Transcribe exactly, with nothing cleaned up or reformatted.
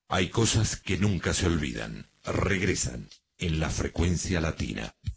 Hay cosas que nunca se olvidan. Regresan en la frecuencia latina.